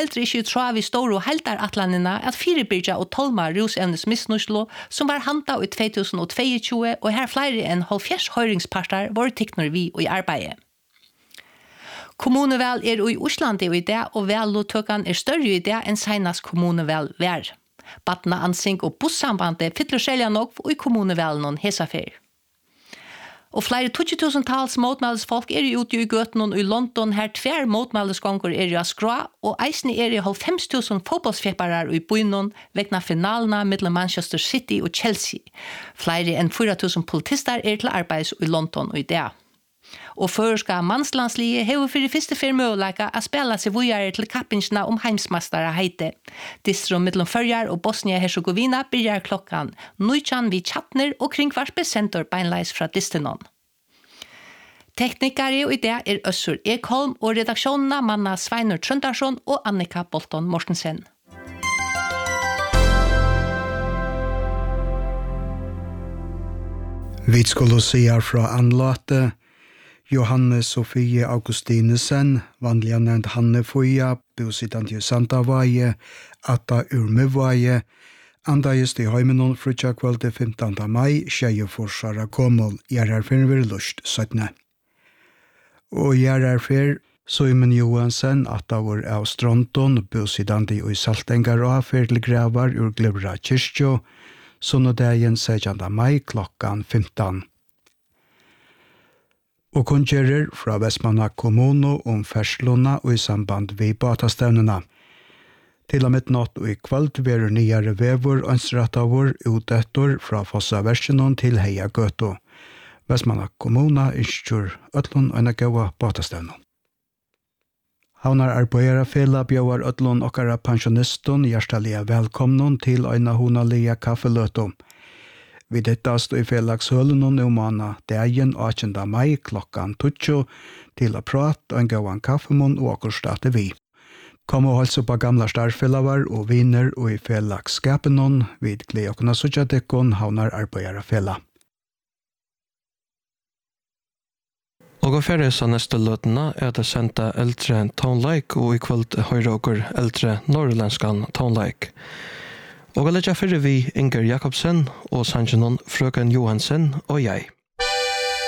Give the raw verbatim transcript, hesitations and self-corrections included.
heller ikke tråd vi store og heldaratlandene at firebyrja og tolma rusevnes misnuslo som var handa i två tusen tjueto og her flere enn halvfjerds høringsparter var tikner vi i arbeidet. Kommunevel er i Osland i det, og velutøkken er større i det enn senest kommunevel vær. Batna ansing og bussambandet fyller skjelja nok og i kommunevelen og hesafer. Og flere tjueto tusen tals motmeldesfolk er ute i gøten i London her tver motmeldesgonger er i skra, og eisne er i halvfems tusen fotballsfjepparar i byen vegna finalene mellom Manchester City og Chelsea. Flere enn fyra tusen politister er til arbeids i London og i det. Og førska manslandslige hever for det første for mulighet å spille seg vujere til kappingsene om heimsmastere heite. Distro mellom Førjar og Bosnia-Herzegovina begynner klokkan nitton vid Chatner og kringkvarspe senter beinleis fra Distenon. Teknikere i det er Øssur Ekholm og redaksjonene manna Sveinur Trøndarsson og Annika Bolton Mortensen. Vi skulle se her fra anlate Johanne Sofie Augustinesen, vanliga nevnt Hanne Foya, bosittande i Santavaje, Atta Urmevaje, andagest i Heimenon frutja kvelde femtonte mai, tjeje forsara kommel, gjerarfer vir lust søttene. Og gjerarfer Søymen Johansen, Atta var av Stronton, bosittande i Saltengar og til gravar ur Glebra kyrkjo, sunnodagen syttende mai klokkan femton. Og kongerer fra Vestmanna kommune om ferslåna og i samband vi batastavnena. Til og med natt og i kveld verer nyere vever og anstratavur utøttor fra Fossa Versjonen til Heia Gøto. Vestmanna kommune innskjur øtlån og enagaua batastavnen. Havnar arbeidere fela bjøvar øtlån okkara pensjonisten hjertelige velkomnen til øyna hunalige kaffeløtom. Vi dette stod i fellagshølen og mana dagen åttende mai klokkan tjueto til å prate og en gåan kaffemån og akkurat vi. Kom og holde på gamla starfellavar og viner og i fellagsskapen vid glede okkurna sutjadekkon havnar arbeidere fella. Og å færre så neste løtene er det sendte eldre tonelike og i kveld høyre okker eldre norrlenskan tonelike. Og jeg legger fyrre vi Inger Jakobsen og Sanjanon Frøken Johansen og jeg.